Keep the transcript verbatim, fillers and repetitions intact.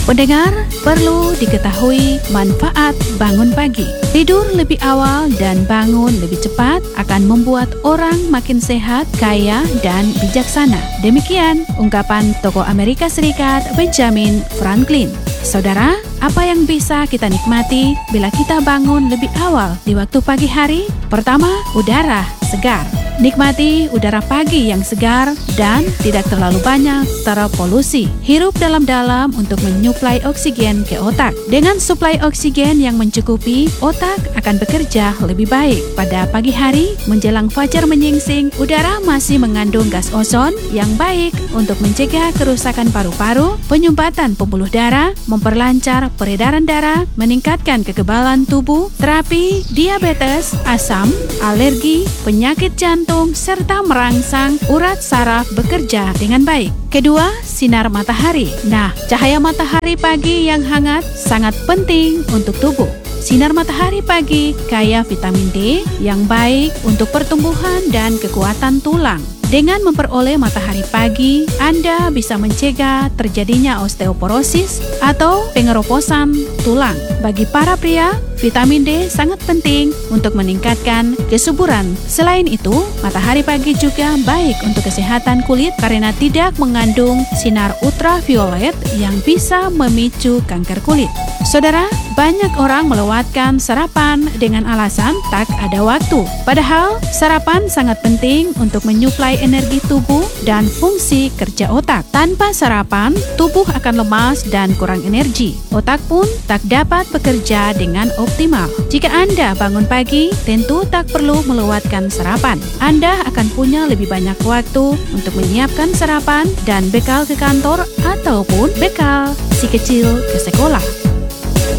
Pendengar, perlu diketahui manfaat bangun pagi. Tidur lebih awal dan bangun lebih cepat akan membuat orang makin sehat, kaya, dan bijaksana. Demikian ungkapan tokoh Amerika Serikat Benjamin Franklin. Saudara, apa yang bisa kita nikmati bila kita bangun lebih awal di waktu pagi hari? Pertama, udara segar. Nikmati udara pagi yang segar dan tidak terlalu banyak terpolusi. Hirup dalam-dalam untuk menyuplai oksigen ke otak. Dengan suplai oksigen yang mencukupi, otak akan bekerja lebih baik. Pada pagi hari, menjelang fajar menyingsing, udara masih mengandung gas ozon yang baik untuk mencegah kerusakan paru-paru, penyumbatan pembuluh darah, memperlancar peredaran darah, meningkatkan kekebalan tubuh, terapi diabetes, asam, alergi, penyakit jantung, serta merangsang urat saraf bekerja dengan baik. Kedua, sinar matahari. Nah, cahaya matahari pagi yang hangat sangat penting untuk tubuh. Sinar matahari pagi kaya vitamin D yang baik untuk pertumbuhan dan kekuatan tulang. Dengan memperoleh matahari pagi, Anda bisa mencegah terjadinya osteoporosis atau pengeroposan tulang. Bagi para pria, vitamin D sangat penting untuk meningkatkan kesuburan. Selain itu, matahari pagi juga baik untuk kesehatan kulit karena tidak mengandung sinar ultraviolet yang bisa memicu kanker kulit. Saudara, banyak orang melewatkan sarapan dengan alasan tak ada waktu. Padahal, sarapan sangat penting untuk menyuplai energi tubuh dan fungsi kerja otak. Tanpa sarapan, tubuh akan lemas dan kurang energi. Otak pun tak dapat bekerja dengan optimal. Jika Anda bangun pagi, tentu tak perlu melewatkan sarapan. Anda akan punya lebih banyak waktu untuk menyiapkan sarapan dan bekal ke kantor ataupun bekal si kecil ke sekolah.